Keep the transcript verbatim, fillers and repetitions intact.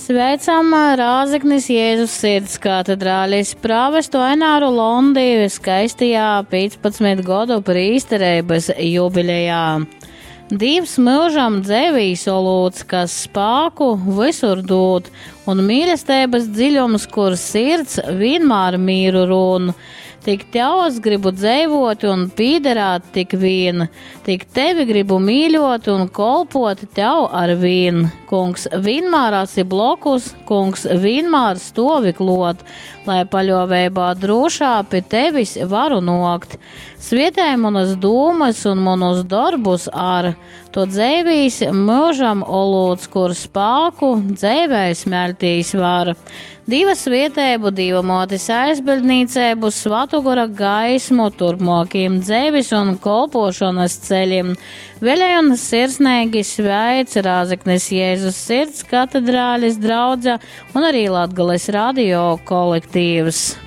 Sveicam Rāzeknes Jēzus sirds katedrālis prāvestu Aināru Londi skaistajā piecpadsmit gadu prīsterības jubilejā. Dievs mūžam dzēvīs olūts, kas spāku visur dūt, un mīlestības dziļums, kur sirds vienmēr mīru runu. Tik tev gribu dzēvot un pīderāt tik vien, tik tevi gribu mīļot un kolpot tev ar vien. Kungs vienmēr esi blokus, kungs vienmēr stovi klot, lai paļovībā drošā pie tevis varu nokt. Svietē manas dūmas un manus darbus ar, to dzēvīs mūžam olūts, kur spāku dzēvēs meltīs var. Dieva svietēbu, Dieva motis aizbildnīcēbu, Svatugura gaismu, turpmākiem dzēvis un kolpošanas ceļiem. Vēlēju un sirsnīgi sveic Rāzeknes Jēzus sirds katedrālis draudze un arī Latgales radio kolektīvs.